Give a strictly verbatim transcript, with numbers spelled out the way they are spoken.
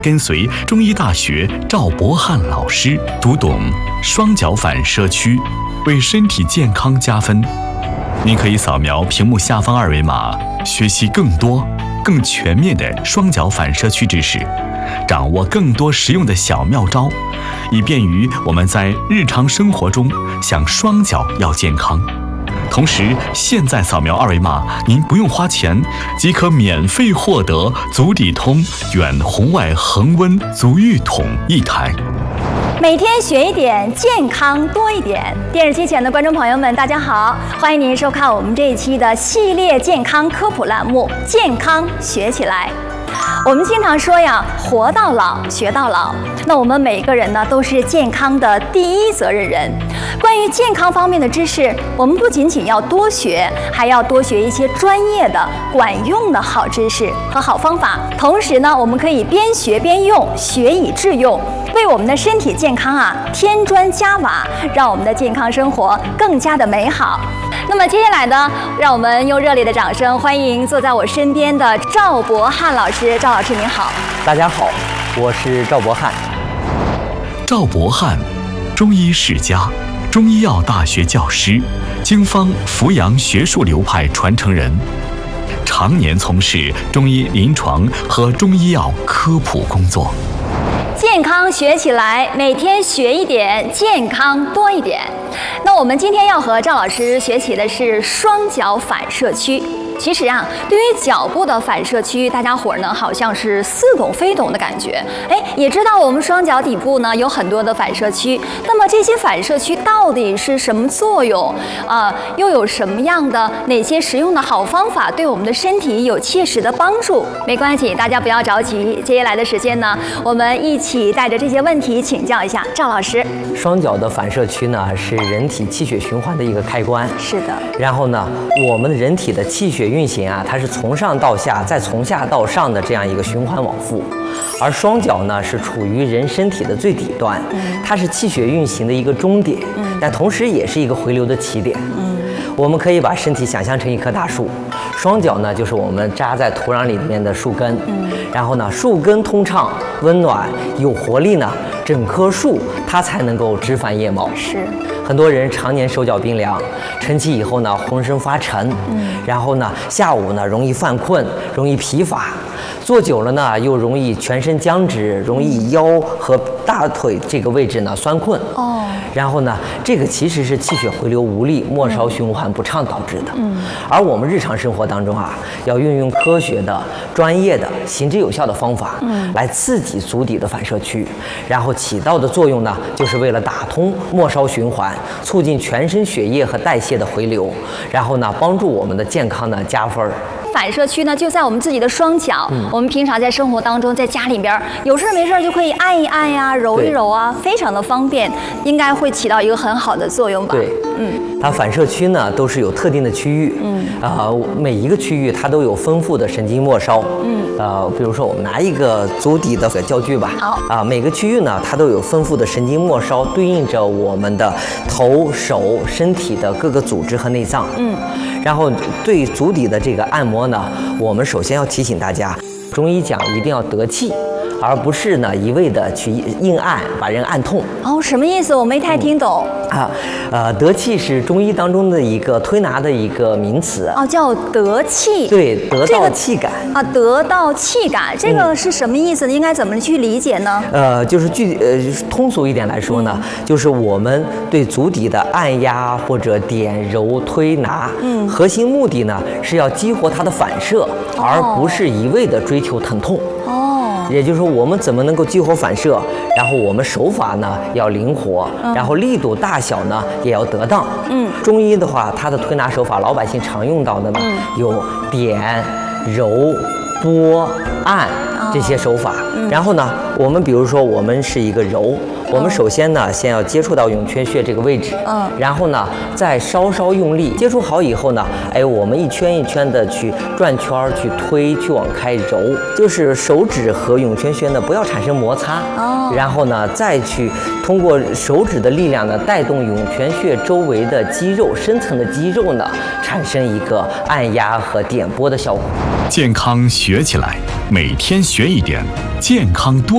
跟随中医大学赵博翰老师读懂双脚反射区，为身体健康加分。您可以扫描屏幕下方二维码，学习更多、更全面的双脚反射区知识，掌握更多实用的小妙招，以便于我们在日常生活中想双脚要健康。同时，现在扫描二维码，您不用花钱，即可免费获得足底通远红外恒温足浴桶一台。 每天学一点，健康多一点。电视机前的观众朋友们，大家好，欢迎您收看我们这一期的系列健康科普栏目《健康学起来》。我们经常说呀，活到老，学到老。那我们每个人呢，都是健康的第一责任人。关于健康方面的知识，我们不仅仅要多学，还要多学一些专业的、管用的好知识和好方法。同时呢，我们可以边学边用，学以致用，为我们的身体健康啊添砖加瓦，让我们的健康生活更加的美好。那么接下来呢，让我们用热烈的掌声欢迎坐在我身边的赵博翰老师。赵老师您好。 大家好，我是赵博翰。 赵博翰，中医世家，中医药大学教师，经方扶阳学术流派传承人，常年从事中医临床和中医药科普工作。 健康学起来，每天学一点，健康多一点。那我们今天要和赵老师学习的是双脚反射区。其实啊，对于脚部的反射区，大家伙儿呢好像是似懂非懂的感觉。哎，也知道我们双脚底部呢有很多的反射区。那么这些反射区到底是什么作用？啊，又有什么样的哪些实用的好方法对我们的身体有切实的帮助？没关系，大家不要着急。接下来的时间呢，我们一起带着这些问题请教一下赵老师。 双脚的反射区呢，是人体气血循环的一个开关。 是的。 然后呢，我们人体的气血运行啊，它是从上到下，再从下到上的这样一个循环往复，而双脚呢是处于人身体的最底端，它是气血运行的一个终点，但同时也是一个回流的起点。我们可以把身体想象成一棵大树，双脚呢就是我们扎在土壤里面的树根，然后呢树根通畅、温暖、有活力呢，整棵树它才能够枝繁叶茂。 是。 很多人常年手脚冰凉，晨起以后呢浑身发沉，嗯，然后呢下午呢容易犯困，容易疲乏，坐久了呢又容易全身僵直，容易腰和大腿这个位置呢酸困。哦，然后呢这个其实是气血回流无力、末梢循环不畅导致的。嗯，而我们日常生活当中啊，要运用科学的、专业的、行之有效的方法，嗯，来刺激足底的反射区，然后起到的作用呢，就是为了打通末梢循环，促进全身血液和代谢的回流，然后呢帮助我们的健康呢加分儿。 反射区呢就在我们自己的双脚，嗯、我们平常在生活当中，在家里边有事没事就可以按一按呀、揉一揉啊，非常的方便，应该会起到一个很好的作用吧？ 对，嗯，它反射区呢都是有特定的区域，嗯，啊、呃，每一个区域它都有丰富的神经末梢，嗯，呃，比如说我们拿一个足底的教具吧，好，啊、呃，每个区域呢它都有丰富的神经末梢，对应着我们的头、手、身体的各个组织和内脏，嗯，然后对足底的这个按摩呢，我们首先要提醒大家，中医讲一定要得气，而不是呢一味的去硬按，把人按痛。 哦，什么意思？我没太听懂。 嗯、啊，呃，得气是中医当中的一个推拿的一个名词。 哦，叫得气。 对，得到气感。 这个、啊，得到气感，这个是什么意思呢？嗯、应该怎么去理解呢？ 呃，就是具呃通俗一点来说呢，嗯、就是我们对足底的按压或者点揉推拿，嗯，核心目的呢是要激活它的反射，哦、而不是一味的追求疼痛。哦，也就是说，我们怎么能够激活反射？然后我们手法呢要灵活，嗯、然后力度大小呢也要得当。嗯，中医的话，它的推拿手法，老百姓常用到的呢、嗯、有点、揉、拨、按这些手法。嗯、然后呢，我们比如说，我们是一个揉。我们首先呢，先要接触到涌泉穴这个位置，嗯，然后呢，再稍稍用力，接触好以后呢，哎，我们一圈一圈的去转圈儿，去推，去往开揉，就是手指和涌泉穴呢不要产生摩擦，哦，然后呢，再去通过手指的力量呢，带动涌泉穴周围的肌肉、深层的肌肉呢，产生一个按压和点拨的效果。 健康学起来，每天学一点，健康多。